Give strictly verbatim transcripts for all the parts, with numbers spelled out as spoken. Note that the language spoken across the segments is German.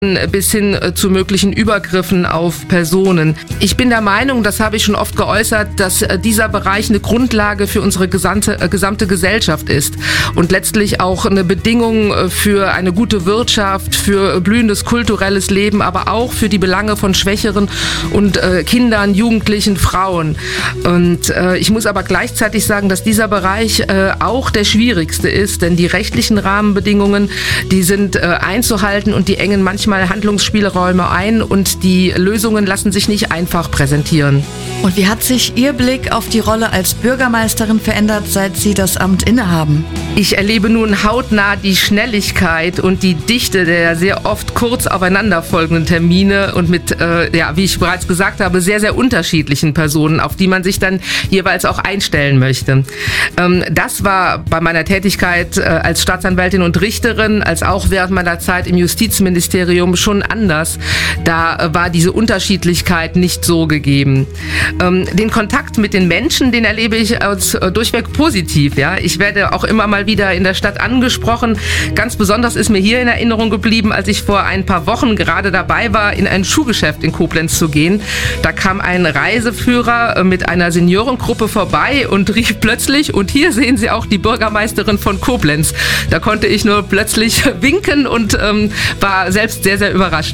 bis hin zu möglichen Übergriffen auf Personen. Ich bin der Meinung, das habe ich schon oft geäußert, dass dieser Bereich eine Grundlage für unsere gesamte, äh, gesamte Gesellschaft ist und letztlich auch eine Bedingung für eine gute Wirtschaft, für blühendes kulturelles Leben, aber auch für die Belange von Schwächeren und äh, Kindern, Jugendlichen, Frauen. Und äh, ich muss aber gleichzeitig sagen, dass dieser Bereich äh, auch der schwierigste ist, denn die rechtlichen Rahmenbedingungen, die sind äh, einzuhalten und die engen manchmal Handlungsspielräume ein und die Lösungen lassen sich nicht einfach präsentieren. Und wie hat sich Ihr Blick auf die Rolle als Bürgermeisterin verändert, seit Sie das Amt innehaben? Ich erlebe nun hautnah die Schnelligkeit und die Dichte der sehr oft kurz aufeinanderfolgenden Termine und mit, äh, ja, wie ich bereits gesagt habe, sehr, sehr unterschiedlichen Personen, auf die man sich dann jeweils auch einstellen möchte. Ähm, das war bei meiner Tätigkeit äh, als Staatsanwältin und Richterin, als auch während meiner Zeit im Justizministerium schon anders. Da war diese Unterschiedlichkeit nicht so gegeben. Ähm, den Kontakt mit den Menschen, den erlebe ich als äh, durchweg positiv. Ja? Ich werde auch immer mal wieder in der Stadt angesprochen. Ganz besonders ist mir hier in Erinnerung geblieben, als ich vor ein paar Wochen gerade dabei war, in ein Schuhgeschäft in Koblenz zu gehen. Da kam ein Reiseführer äh, mit einer Seniorengruppe vorbei und rief plötzlich, und hier sehen Sie auch die Bürgermeisterin von Koblenz. Da konnte ich nur plötzlich winken und ähm, war selbst sehr, sehr überrascht.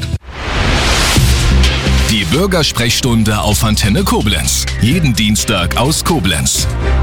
Die Bürgersprechstunde auf Antenne Koblenz. Jeden Dienstag aus Koblenz.